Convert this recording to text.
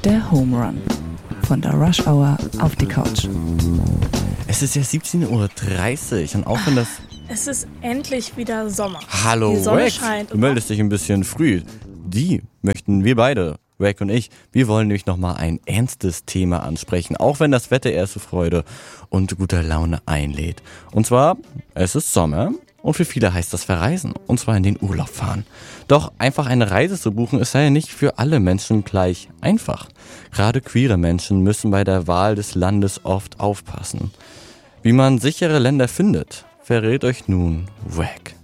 Der Home Run. Von der Rush Hour auf die Couch. Es ist ja 17:30 Uhr und auch wenn das... Es ist endlich wieder Sommer. Hallo, Die Sonne Wack. scheint. Du meldest dich ein bisschen früh. Die möchten wir beide, Wack und ich, wir wollen nämlich nochmal ein ernstes Thema ansprechen, auch wenn das Wetter erste Freude und guter Laune einlädt. Und zwar, es ist Sommer und für viele heißt das Verreisen, und zwar in den Urlaub fahren. Doch einfach eine Reise zu buchen, ist ja nicht für alle Menschen gleich einfach. Gerade queere Menschen müssen bei der Wahl des Landes oft aufpassen. Wie man sichere Länder findet, verrät euch nun Wack.